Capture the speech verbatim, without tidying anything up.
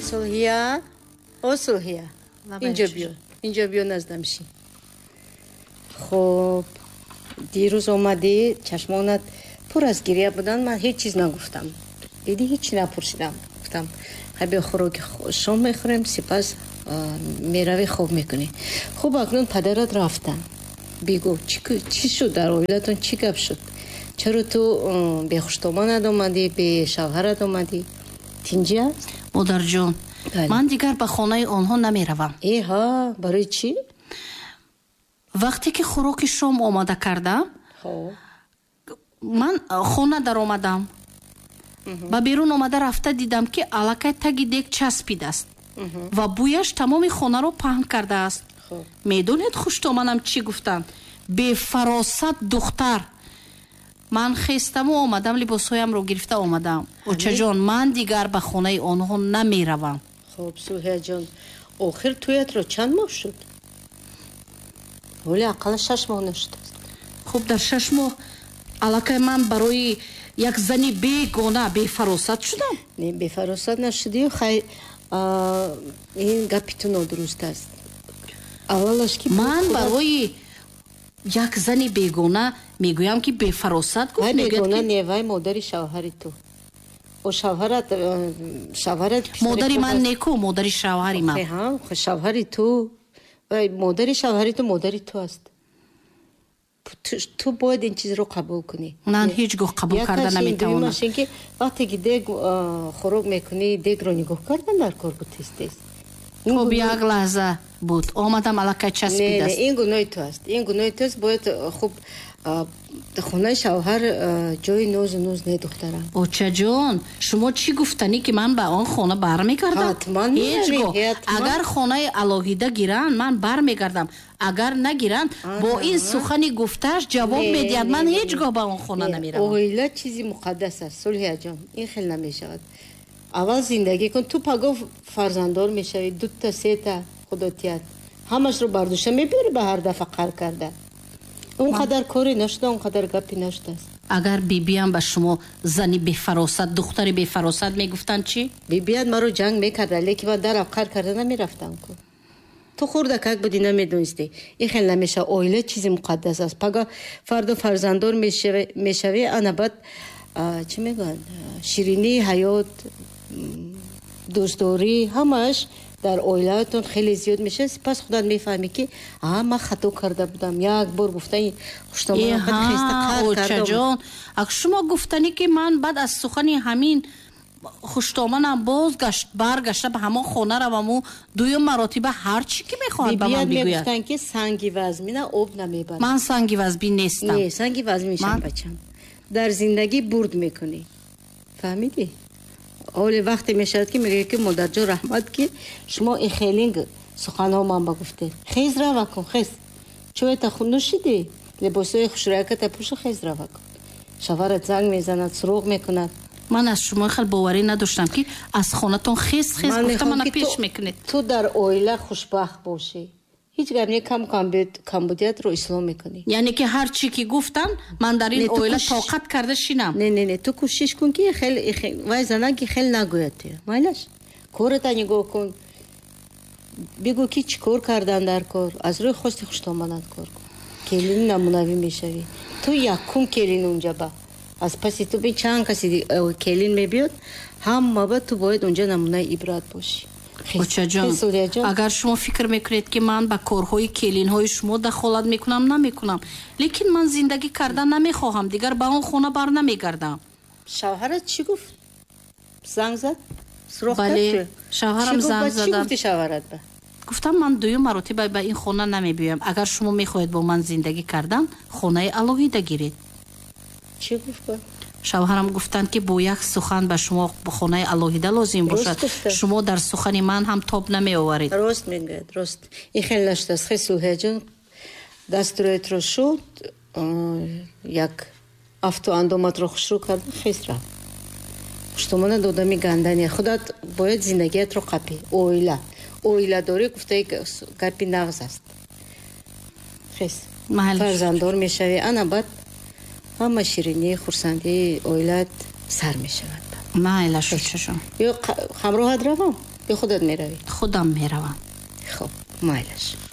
Сулҳия, о Сулҳия, инҷо биё, инҷо биё наздамши. Хоб, дирӯз омадӣ, чашмонат пур аз гирия буданд, ман ҳеҷ чиз нагуфтам. Дидӣ, ҳеҷ напурсидам. Гуфтам, ҳабиё хӯроки шом мехӯрем, сипас меравӣ хоб мекунӣ. Хуб, акнун падарат рафта. Бигӯ, чӣ шуд дар оилатон, чӣ гап шуд? Чаро ту бехуштоманат омадӣ, бешавҳарат омадӣ? Тинҷӣ аст? модарҷон, ман дигар ба хонаи онҳо намеравам. Эҳа, барои чӣ? вақте ки хӯроки шом омада кардам, ман хона даромадам. ба берун омада рафта дидам ки аллакай таги дег часпидааст ва бӯяш тамоми хонаро паҳн кардааст. медонед хуштоманам чӣ гуфтанд? Бефаросат духтар. ман хестаму омадам, либосҳоямро гирифта омадам. очаҷон, ман дигар ба хонаи онҳо намеравам. хуб, Сулҳияҷон, охир туятро чанд моҳ шуд? ҳоли ақалла шаш моҳ нашудааст. хуб, дар шаш моҳ аллакай ман барои як зани бегона бефаросат шудам? Не, бефаросат нашудию, хай ин гапи ту нодуруст аст. аввалаш ки ман барои як зани бегона мегӯям ки бефаросат гуфт. бегона не, вай модари шавҳари ту. о шавҳарат шавҳарат модари ман неку, модари шавҳари ман. ҳа, шавҳари ту, вай модари шавҳари ту модари ту аст. ту бояд ин чизро қабул кунӣ. ман ҳеҷ гоҳ қабул карда наметавонам. ки вақте ки дег хӯрок мекунӣ, дегро нигоҳ кардан дар кор буд тез тез. хуб, як лаҳза буд, омадам аллакай часпидааст. ин гуноҳи ту аст, ин гуноҳи ту аст. бояд хуб хонаи шавҳар ҷои нозу нуз не духтарам. очаҷон, шумо чӣ гуфтанӣ ки ман ба он хона бармегардам? ҳатман ҳеҷ гоҳ. агар хонаи алоҳида гиранд, ман бармегардам. агар нагиранд, бо ин сухани гуфтааш ҷавоб медиҳад, ман ҳеҷ гоҳ ба он хона намеравам. оила чизи муқаддас аст, Сулҳияҷон, ин хел намешавад. аввал зиндагӣ кун, ту пагоҳ фарзанддор мешавӣ, дута сета худотият ҳамашро бардӯша мебиёри ба ҳар дафъа қар карда. он қадар коре нашуда, он қадар гапи нашудааст. агар бибиям ба шумо зани бефаросат, духтари бефаросат мегуфтанд чӣ? бибият маро ҷанг мекарда, лекин ман дарав қар карда намерафтам ку. ту хурдакак будӣ, намедонистӣ. ин хел намеша. оила чизи муқаддас аст. пагоҳ фарду фарзанддор мешавӣ, ана баъд чӣ мегӯянд, ширинии ҳаёт, дӯстдорӣ, ҳамааш дар оилаатон хеле зиёд мешавад. сипас худат мефаҳмӣ ки а ман хато карда будам. як бор гуфтани хуштомадӣ хеста қар кардам. очаҷон, ак шумо гуфтанӣ ки ман баъд аз сухани ҳамин хуштоманам бозгашт баргашта ба ҳамон хона раваму дуюм маротиба ҳар чӣ ки мехоҳад ба ман бигӯяд. мегуфтанд ки санги вазмина об намебарад. ман санги вазбин нестам. не, санги вазминшам бачам. дар зиндагӣ бурд мекунӣ. фаҳмидӣ? ҳоле вақте мешавад ки мегӯяд ки модарҷон раҳмат ки шумо ин хелин суханҳо ман ба гуфтед. хез рава кун, хез. чоята худ нӯшидӣ? либосҳои хушрояката пӯша, хез рава кун. шавҳарат занг мезанад, суроғ мекунад. ман аз шумо хел боварӣ надоштам ки аз хонатон хез хез гуфта мана пеш мекунед. ту дар оила хушбахт бошӣ. ҳеҷ гап не, кам камбудиятро ислом мекунӣ. яъне ки ҳар чӣ ки гуфтанд ман дар ин оила тоқат карда шинам. не не не, ту кӯшиш кун ки вай занак ки хел нагӯяд ту. майлаш кората нигоҳ кун. бигӯ ки чӣ кор кардан дар кор. аз рӯи хости хуштоманат кор кун. келини намунавӣ мешавӣ. ту якум келин унҷа ба. аз паси ту би чанд каси келин мебиёд, ҳама ба ту бояд унҷа намунаи ибрат бошӣ. очаҷон, агар шумо фикр мекунед ки ман ба корҳои келинҳои шумо дахолат мекунам, намекунам. лекин ман зиндагӣ карда намехоҳам. дигар ба он хона бар намегардам. шавҳарат чӣ гуфт? занг зад? суроғ кард? бале, шавҳарам занг задад. чӣ гуфти шавҳарат ба? гуфтам ман дуюм маротиба ба ин хона намебиёям. агар шумо мехоҳед бо ман зиндагӣ кардан, хонаи алоҳида гиред. чӣ гуфт ба? шавҳарам гуфтанд ки бо як сухан ба шумо ба хонаи алоҳида лозим бошад. шумо дар сухани ман ҳам тоб намеоваред. рост мегӯяд, рост. ин хел нашудааст. хел Сулҳияҷон, дастуроятро шуд, як автоандоматро хушрӯ карда, хез рав. хуштоманад одами гандания. худат бояд зиндагиятро қапӣ. оила оиладорӣ гуфтаи гапи нағз аст. хез фарзанддор мешавӣ, ана баъд ҳама ширинӣ, хурсандии оилат сар мешавад. майла шучашон. ё хамроҳат равам? ё худат меравӣ? худам меравам. хуб, майлаш.